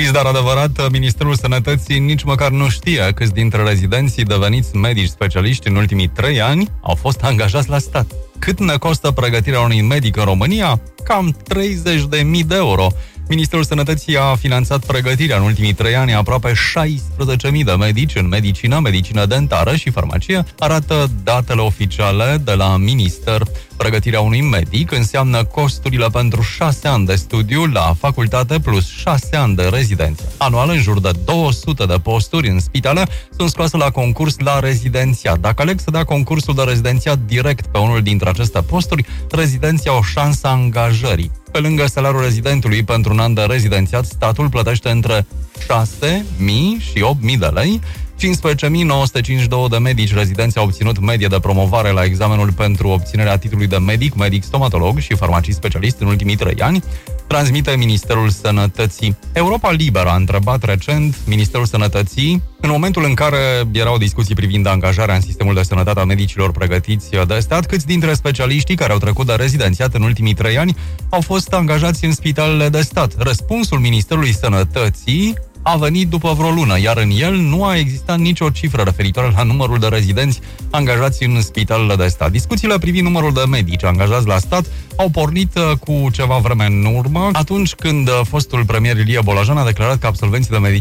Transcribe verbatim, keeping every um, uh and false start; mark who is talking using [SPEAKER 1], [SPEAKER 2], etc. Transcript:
[SPEAKER 1] Trist, dar adevărat, Ministerul Sănătății nici măcar nu știe câți dintre rezidenții deveniți medici specialiști în ultimii trei ani au fost angajați la stat. Cât ne costă pregătirea unui medic în România? Cam treizeci de mii de euro. Ministerul Sănătății a finanțat pregătirea în ultimii trei ani aproape șaisprezece mii de medici în medicină, medicină dentară și farmacie, arată datele oficiale de la minister. Pregătirea unui medic înseamnă costurile pentru șase ani de studiu la facultate plus șase ani de rezidență. Anual, în jur de două sute de posturi în spitale sunt scoase la concurs la rezidențiat. Dacă aleg să dea concursul de rezidențiat direct pe unul dintre aceste posturi, rezidenții au șansa angajării. Pe lângă salariul rezidentului pentru un an de rezidențiat, statul plătește între șase mii și opt mii de lei. cincisprezece mii nouă sute cincizeci și doi de medici rezidenți au obținut medie de promovare la examenul pentru obținerea titlului de medic, medic stomatolog și farmacist specialist în ultimii trei ani, transmite Ministerul Sănătății. Europa Liberă a întrebat recent Ministerul Sănătății, în momentul în care erau discuții privind angajarea în sistemul de sănătate a medicilor pregătiți de stat, câți dintre specialiștii care au trecut de rezidențiat în ultimii trei ani au fost angajați în spitalele de stat. Răspunsul Ministerului Sănătății a venit după vreo lună, iar în el nu a existat nicio cifră referitoare la numărul de rezidenți angajați în spitalele de stat. Discuțiile privind numărul de medici angajați la stat au pornit cu ceva vreme în urmă, atunci când fostul premier Ilie Bolajan a declarat că absolvenții de medicină